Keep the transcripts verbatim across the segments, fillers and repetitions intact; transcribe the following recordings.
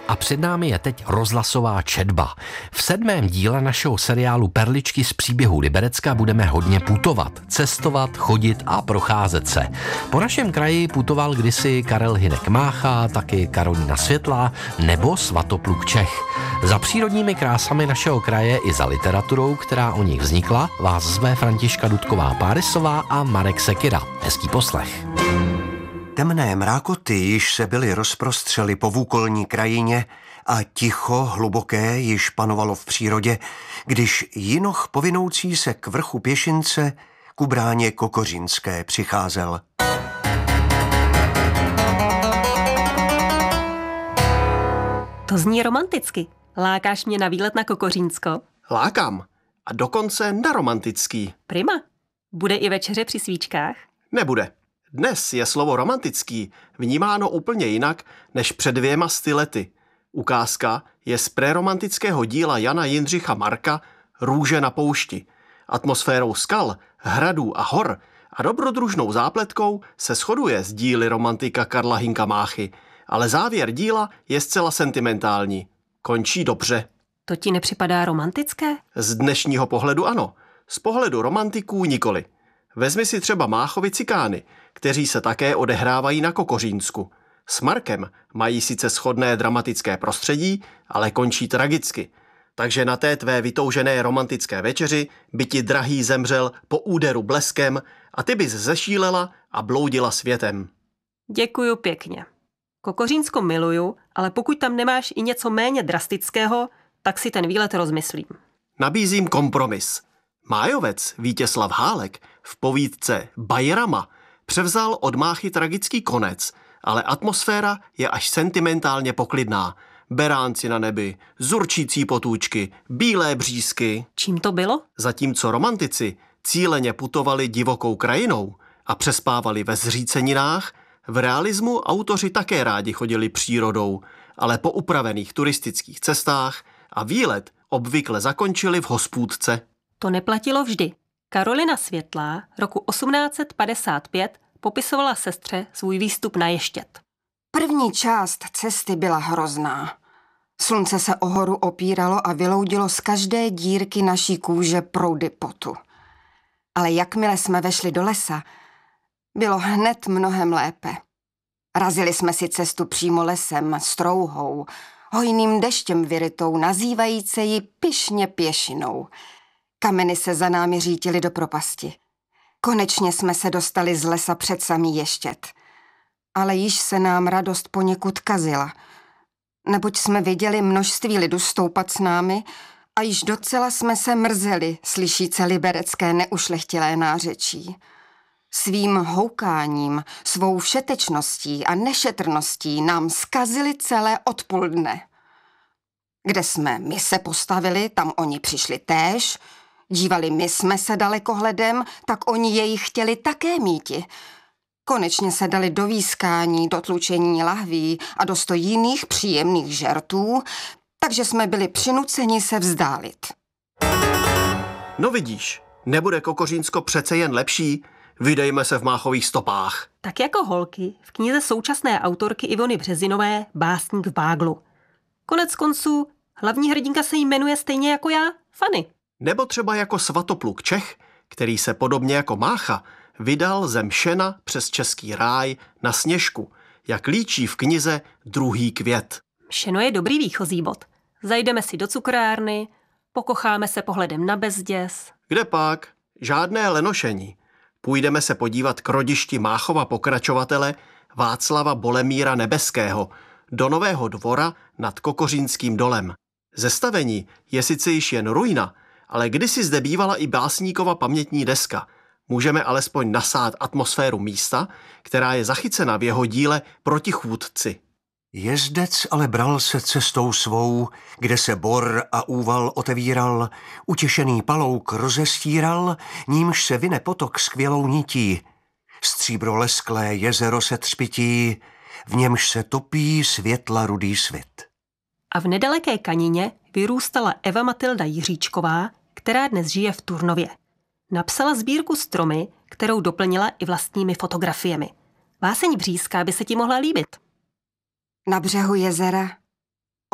A před námi je teď rozhlasová četba. V sedmém díle našeho seriálu Perličky z příběhu Liberecka budeme hodně putovat, cestovat, chodit a procházet se. Po našem kraji putoval kdysi Karel Hynek Mácha, taky Karolína Světlá nebo Svatopluk Čech. Za přírodními krásami našeho kraje i za literaturou, která o nich vznikla, vás zve Františka Dudková-Párisová a Marek Sekyra. Hezký poslech. Temné mrákoty již se byly rozprostřely po vůkolní krajině a ticho hluboké již panovalo v přírodě, když jinoch povinoucí se k vrchu Pěšince ku bráně Kokořínské přicházel. To zní romanticky. Lákáš mě na výlet na Kokořínsko? Lákám. A dokonce na romantický. Prima. Bude i večeře při svíčkách? Nebude. Dnes je slovo romantický vnímáno úplně jinak než před dvěma sty lety. Ukázka je z preromantického díla Jana Jindřicha Marka Růže na poušti. Atmosférou skal, hradů a hor a dobrodružnou zápletkou se shoduje s díly romantika Karla Hynka Máchy, ale závěr díla je zcela sentimentální. Končí dobře. To ti nepřipadá romantické? Z dnešního pohledu ano, z pohledu romantiků nikoli. Vezmi si třeba Máchovy cikány, kteří se také odehrávají na Kokořínsku. S Markem mají sice shodné dramatické prostředí, ale končí tragicky. Takže na té tvé vytoužené romantické večeři by ti drahý zemřel po úderu bleskem a ty bys zešílela a bloudila světem. Děkuju pěkně. Kokořínsko miluju, ale pokud tam nemáš i něco méně drastického, tak si ten výlet rozmyslím. Nabízím kompromis. Májovec Vítězslav Hálek v povídce Bajrama převzal od Máchy tragický konec, ale atmosféra je až sentimentálně poklidná. Beránci na nebi, zurčící potůčky, bílé břízky. Čím to bylo? Zatímco romantici cíleně putovali divokou krajinou a přespávali ve zříceninách, v realismu autoři také rádi chodili přírodou, ale po upravených turistických cestách a výlet obvykle zakončili v hospůdce. To neplatilo vždy. Karolina Světlá roku osmnáct set padesát pět popisovala sestře svůj výstup na Ještěd. První část cesty byla hrozná. Slunce se o horu opíralo a vyloudilo z každé dírky naší kůže proudy potu. Ale jakmile jsme vešli do lesa, bylo hned mnohem lépe. Razili jsme si cestu přímo lesem, strouhou, hojným deštěm vyrytou, nazývajíce ji pyšně Pěšinou. Kameny se za námi řítily do propasti. Konečně jsme se dostali z lesa před samý Ještěd. Ale již se nám radost poněkud kazila, neboť jsme viděli množství lidu stoupat s námi a již docela jsme se mrzeli, slyšíce liberecké neušlechtilé nářečí. Svým houkáním, svou všetečností a nešetrností nám zkazili celé odpoledne. Kde jsme my se postavili, tam oni přišli též. Dívali my jsme se dalekohledem, tak oni jej chtěli také míti. Konečně se dali do výskání, do tlučení lahví a do sto jiných příjemných žertů, takže jsme byli přinuceni se vzdálit. No vidíš, nebude Kokořínsko přece jen lepší? Vydejme se v Máchových stopách. Tak jako holky v knize současné autorky Ivony Březinové Básník v báglu. Konec konců, hlavní hrdinka se jmenuje stejně jako já, Fanny. Nebo třeba jako Svatopluk Čech, který se podobně jako Mácha vydal ze Mšena přes Český ráj na Sněžku, jak líčí v knize Druhý květ. Mšeno je dobrý výchozí bod. Zajdeme si do cukrárny, pokocháme se pohledem na Bezděs. Kde pak? Žádné lenošení. Půjdeme se podívat k rodišti Máchova pokračovatele Václava Bolemíra Nebeského do Nového Dvora nad Kokořínským dolem. Zestavení je sice již jen ruina, ale kdysi zde bývala i básníkova pamětní deska. Můžeme alespoň nasát atmosféru místa, která je zachycena v jeho díle Protichůdci. Jezdec ale bral se cestou svou, kde se bor a úval otevíral, utěšený palouk rozestíral, nímž se vyne potok skvělou nití. Stříbro lesklé jezero se třpití, v němž se topí světla rudý svit. A v nedaleké Kanině vyrůstala Eva Matilda Jiříčková, která dnes žije v Turnově. Napsala sbírku Stromy, kterou doplnila i vlastními fotografiemi. Váseň Břízká by se ti mohla líbit. Na břehu jezera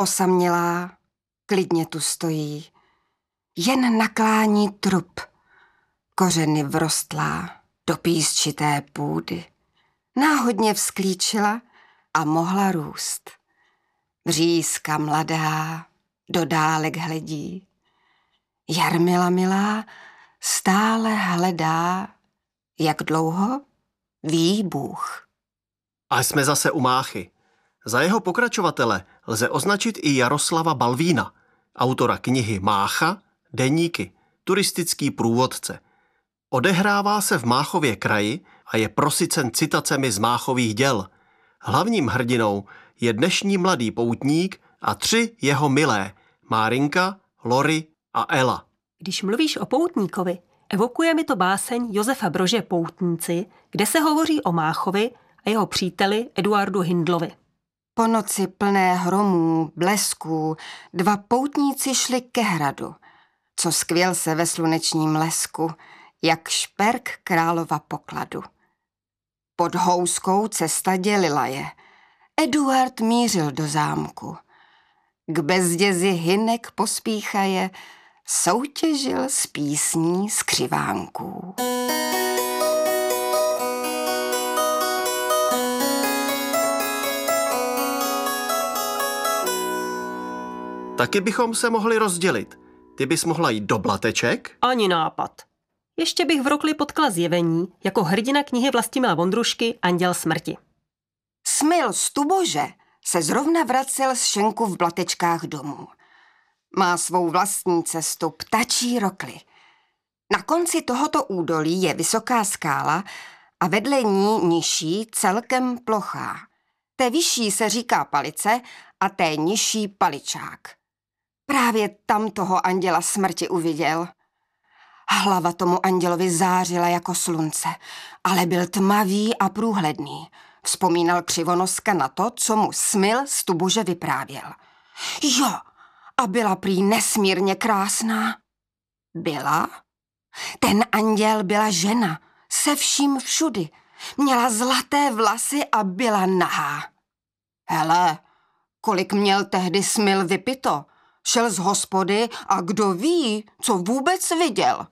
Osamělá, klidně tu stojí, jen naklání trup, kořeny vrostlá do písčité půdy. Náhodně vzklíčila a mohla růst. Břízka mladá do dálek hledí. Jarmila milá stále hledá, jak dlouho ví Bůh. A jsme zase u Máchy. Za jeho pokračovatele lze označit i Jaroslava Balvína, autora knihy Mácha, deníky, turistický průvodce. Odehrává se v Máchově kraji a je prosycen citacemi z Máchových děl. Hlavním hrdinou je dnešní mladý poutník a tři jeho milé, Márinka, Lori a Ela. Když mluvíš o poutníkovi, evokuje mi to báseň Josefa Brože Poutníci, kde se hovoří o Máchovi a jeho příteli Eduardu Hindlovi. Po noci plné hromů, blesků, dva poutníci šli ke hradu, co skvěl se ve slunečním lesku, jak šperk králova pokladu. Pod houskou cesta dělila je. Eduard mířil do zámku. K bezdězi hynek pospíchaje, soutěžil s písní skřivánků. Taky bychom se mohli rozdělit. Ty bys mohla jít do Blateček? Ani nápad. Ještě bych v rokli potkala zjevení jako hrdina knihy Vlastimila Vondrušky Anděl smrti. Smil Stubože se zrovna vracel z šenku v Blatečkách domů. Má svou vlastní cestu ptačí rokli. Na konci tohoto údolí je vysoká skála a vedle ní nižší celkem plochá. Té vyšší se říká Palice a té nižší Paličák. Právě tam toho anděla smrti uviděl. Hlava tomu andělovi zářila jako slunce, ale byl tmavý a průhledný. Vzpomínal Křivonoska na to, co mu Smil Stubože vyprávěl. Jo, a byla prý nesmírně krásná. Byla? Ten anděl byla žena, se vším všudy. Měla zlaté vlasy a byla nahá. Hele, kolik měl tehdy Smil vypito? Šel z hospody a kdo ví, co vůbec viděl.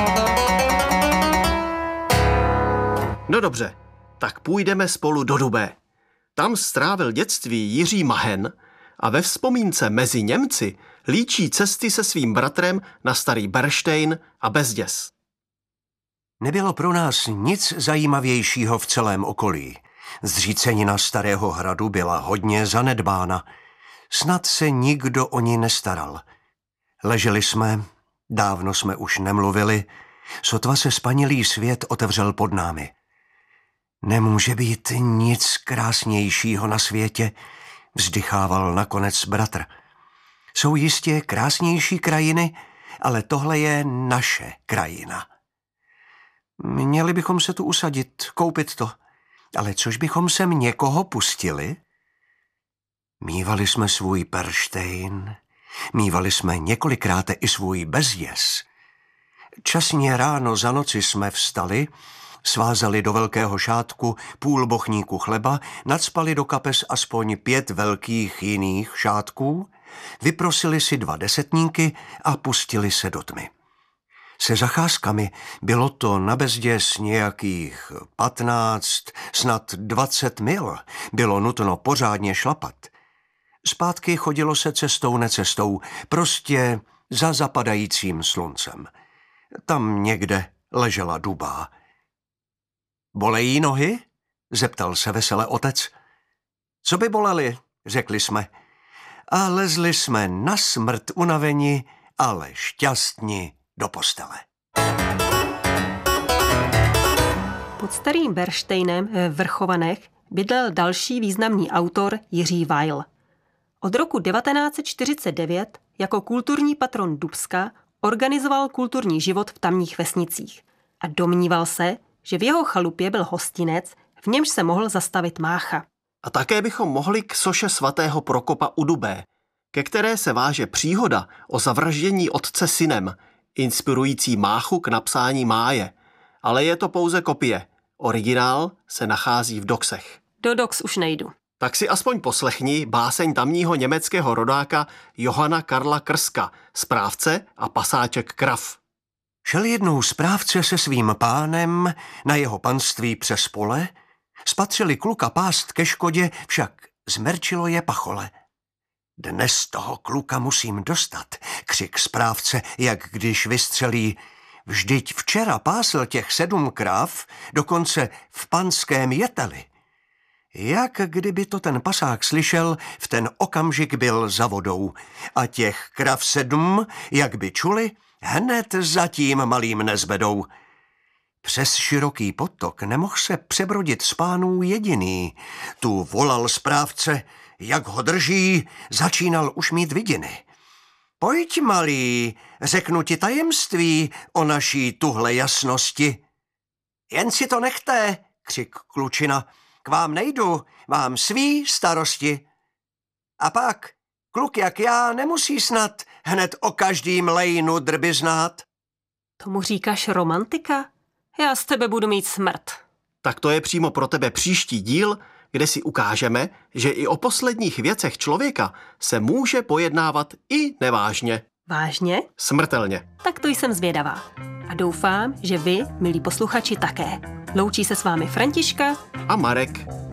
No dobře, tak půjdeme spolu do Dubé. Tam strávil dětství Jiří Mahen a ve vzpomínce Mezi Němci líčí cesty se svým bratrem na Starý Berštejn a Bezděz. Nebylo pro nás nic zajímavějšího v celém okolí. Zřícenina Starého hradu byla hodně zanedbána. Snad se nikdo o ní nestaral. Leželi jsme, dávno jsme už nemluvili, sotva se spanilý svět otevřel pod námi. Nemůže být nic krásnějšího na světě, vzdychával nakonec bratr. Jsou jistě krásnější krajiny, ale tohle je naše krajina. Měli bychom se tu usadit, koupit to, ale což bychom sem někoho pustili? Mívali jsme svůj Perštejn, mívali jsme několikrát i svůj Bezděz. Časně ráno za noci jsme vstali, svázali do velkého šátku půl bochníku chleba, nacpali do kapes aspoň pět velkých jiných šátků, vyprosili si dva desetníky a pustili se do tmy. Se zacházkami bylo to na Bezděz nějakých patnáct, snad dvacet mil, bylo nutno pořádně šlapat. Zpátky chodilo se cestou necestou, prostě za zapadajícím sluncem. Tam někde ležela Dubá. Bolejí nohy? Zeptal se vesele otec. Co by bolely, řekli jsme. A lezli jsme na smrt unaveni, ale šťastní do postele. Pod Starým Berštejnem ve Vrchovanech bydlel další významný autor Jiří Weil. Od roku devatenáct set čtyřicet devět jako kulturní patron Dubska organizoval kulturní život v tamních vesnicích a domníval se, že v jeho chalupě byl hostinec, v němž se mohl zastavit Mácha. A také bychom mohli k soše svatého Prokopa u Dubé, ke které se váže příhoda o zavraždění otce synem, inspirující Máchu k napsání Máje. Ale je to pouze kopie. Originál se nachází v doxech. Do dox už nejdu. Tak si aspoň poslechni báseň tamního německého rodáka Johana Karla Krska, Správce a pasáček krav. Šel jednou správce se svým pánem na jeho panství přes pole, spatřili kluka pást ke škodě, však zmerčilo je pachole. Dnes toho kluka musím dostat, křik správce, jak když vystřelí. Vždyť včera pásl těch sedm krav, dokonce v panském jeteli. Jak kdyby to ten pasák slyšel, v ten okamžik byl za vodou. A těch krav sedm, jak by čuli, hned za tím malým nezbedou. Přes široký potok nemohl se přebrodit z pánů jediný. Tu volal správce, jak ho drží, začínal už mít vidiny. Pojď, malý, řeknu ti tajemství o naší tuhle jasnosti. Jen si to nechte, křik klučina, k vám nejdu, mám svý starosti. A pak, kluk jak já nemusí snad hned o každým lejnu drby znát. Tomu říkáš romantika? Já z tebe budu mít smrt. Tak to je přímo pro tebe příští díl, kde si ukážeme, že i o posledních věcech člověka se může pojednávat i nevážně. Vážně? Smrtelně. Tak to jsem zvědavá. A doufám, že vy, milí posluchači, také. Loučí se s vámi Františka A Marek.